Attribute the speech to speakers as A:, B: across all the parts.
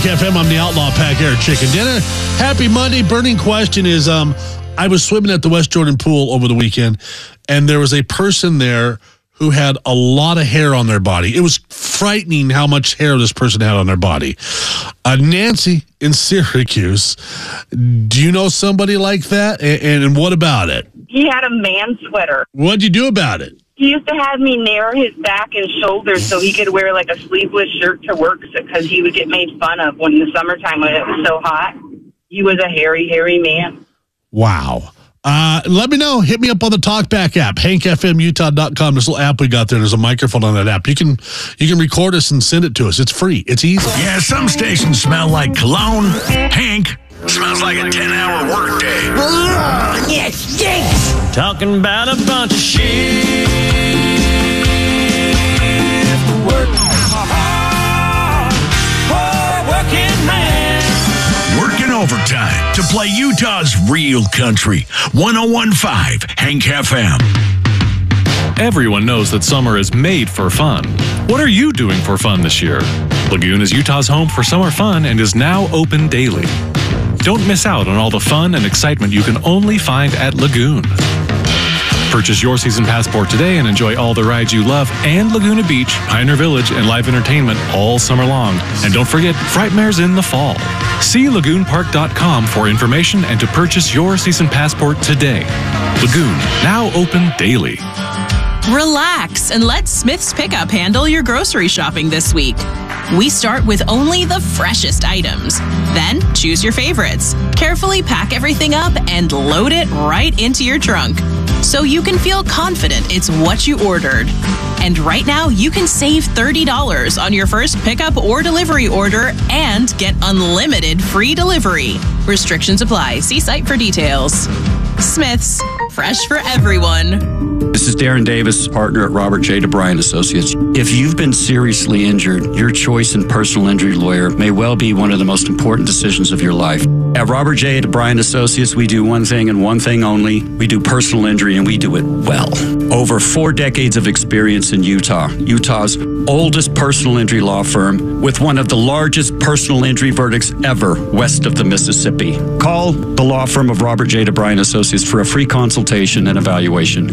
A: FM, I'm the Outlaw Pack Air Chicken Dinner. Happy Monday. Burning question is, I was swimming at the West Jordan Pool over the weekend, and there was a person there who had a lot of hair on their body. It was frightening how much hair this person had on their body. Nancy in Syracuse, do you know somebody like that? And what about it?
B: He had a man sweater.
A: What'd you do about it?
B: He used to have me narrow his back and shoulders so he could wear like a sleeveless shirt to work because he would get made fun of when the summertime when it was so hot. He was a hairy, hairy man.
A: Wow. Let me know. Hit me up on the TalkBack app, hankfmutah.com. This little app we got there. There's a microphone on that app. You can record us and send it to us. It's free. It's easy.
C: Yeah, some stations smell like cologne. Hank smells like a 10-hour workday.
D: Yes, stinks.
E: Talking about a bunch of shit. Work. Working man.
C: Working overtime to play Utah's real country. 101.5 Hank FM.
F: Everyone knows that summer is made for fun. What are you doing for fun this year? Lagoon is Utah's home for summer fun and is now open daily. Don't miss out on all the fun and excitement you can only find at Lagoon. Purchase your season passport today and enjoy all the rides you love and Laguna Beach, Pioneer Village, and live entertainment all summer long. And don't forget, Frightmare's in the fall. See lagoonpark.com for information and to purchase your season passport today. Lagoon, now open daily.
G: Relax and let Smith's Pickup handle your grocery shopping this week. We start with only the freshest items. Then choose your favorites. Carefully pack everything up and load it right into your trunk so you can feel confident it's what you ordered. And right now, you can save $30 on your first pickup or delivery order and get unlimited free delivery. Restrictions apply. See site for details. Smith's, fresh for everyone.
H: This is Darren Davis, partner at Robert J. DeBryan Associates. If you've been seriously injured, your choice in personal injury lawyer may well be one of the most important decisions of your life. At Robert J. DeBryan Associates, we do one thing and one thing only. We do personal injury, and we do it well. Over 4 decades of experience in Utah, Utah's oldest personal injury law firm with one of the largest personal injury verdicts ever west of the Mississippi. Call the law firm of Robert J. DeBryan Associates for a free consultation and evaluation.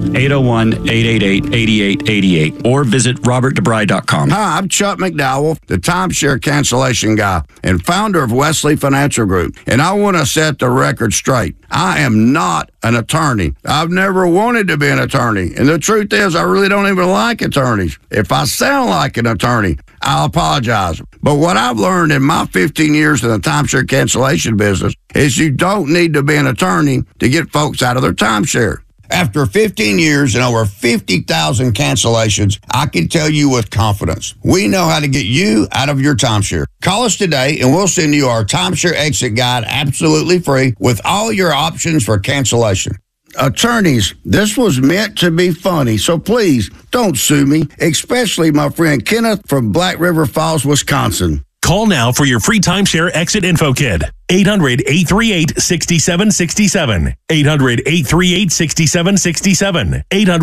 H: 801-888-8888 or visit robertdebry.com.
I: Hi, I'm Chuck McDowell, the timeshare cancellation guy and founder of Wesley Financial Group. And I want to set the record straight. I am not an attorney. I've never wanted to be an attorney. And the truth is, I really don't even like attorneys. If I sound like an attorney, I'll apologize. But what I've learned in my 15 years in the timeshare cancellation business is you don't need to be an attorney to get folks out of their timeshare. After 15 years and over 50,000 cancellations, I can tell you with confidence, we know how to get you out of your timeshare. Call us today and we'll send you our timeshare exit guide absolutely free with all your options for cancellation. Attorneys, this was meant to be funny, so please don't sue me, especially my friend Kenneth from Black River Falls, Wisconsin.
J: Call now for your free timeshare exit info kit. 800-838-6767. 800-838-6767.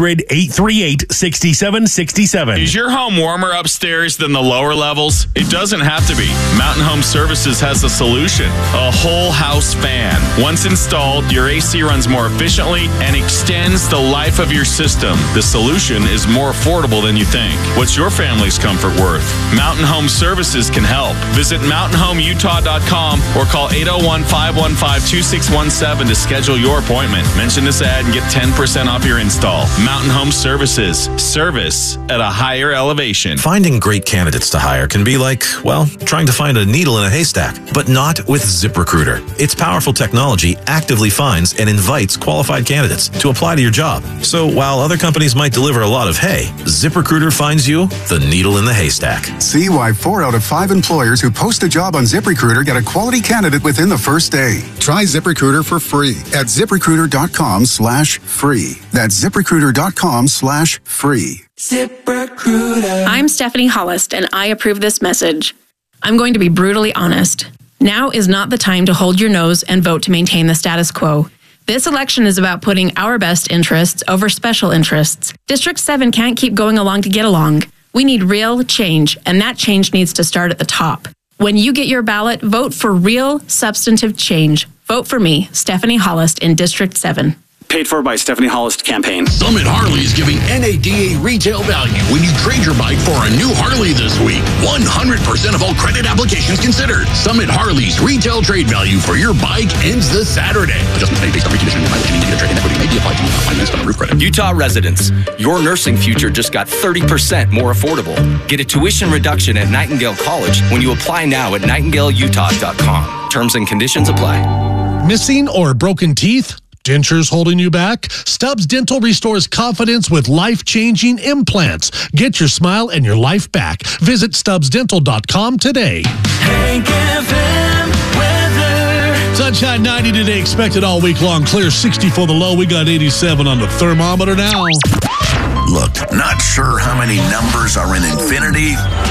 J: 800-838-6767.
K: Is your home warmer upstairs than the lower levels? It doesn't have to be. Mountain Home Services has a solution. A whole house fan. Once installed, your AC runs more efficiently and extends the life of your system. The solution is more affordable than you think. What's your family's comfort worth? Mountain Home Services can help. Visit mountainhomeutah.com or call 801-515-2617 to schedule your appointment. Mention this ad and get 10% off your install. Mountain Home Services. Service at a higher elevation.
L: Finding great candidates to hire can be like, well, trying to find a needle in a haystack, but not with ZipRecruiter. Its powerful technology actively finds and invites qualified candidates to apply to your job. So while other companies might deliver a lot of hay, ZipRecruiter finds you the needle in the haystack.
M: See why 4 out of 5 employers who post a job on ZipRecruiter get a quality candidate within the first day. Try ZipRecruiter for free at ZipRecruiter.com/free. That's ZipRecruiter.com/free.
N: ZipRecruiter. I'm Stephanie Hollist, and I approve this message. I'm going to be brutally honest. Now is not the time to hold your nose and vote to maintain the status quo. This election is about putting our best interests over special interests. District 7 can't keep going along to get along. We need real change, and that change needs to start at the top. When you get your ballot, vote for real, substantive change. Vote for me, Stephanie Hollist in District 7.
O: Paid for by Stephanie Hollist Campaign.
P: Summit Harley is giving NADA retail value when you trade your bike for a new Harley this week. 100% of all credit applications considered. Summit Harley's retail trade value for your bike ends this Saturday. Adjustments made based on reconditioning and mileage. Any negative trade-in equity may be applied to you, not financed on approved credit.
Q: Utah residents, your nursing future just got 30% more affordable. Get a tuition reduction at Nightingale College when you apply now at nightingaleutah.com. Terms and conditions apply.
A: Missing or broken teeth? Dentures holding you back? Stubbs Dental restores confidence with life-changing implants. Get your smile and your life back. Visit StubbsDental.com today.
E: Hank FM weather.
A: Sunshine 90 today, expected all week long. Clear 60 for the low. We got 87 on the thermometer now.
C: Look, not sure how many numbers are in infinity,